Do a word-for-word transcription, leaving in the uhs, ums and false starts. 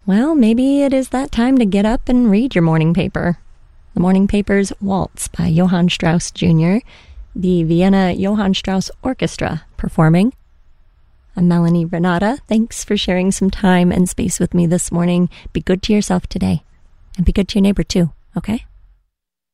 Well, maybe it is that time to get up and read your morning paper. The morning paper's Waltz by Johann Strauss Junior, the Vienna Johann Strauss Orchestra performing. I'm Melanie Renata. Thanks for sharing some time and space with me this morning. Be good to yourself today, and be good to your neighbor too, okay?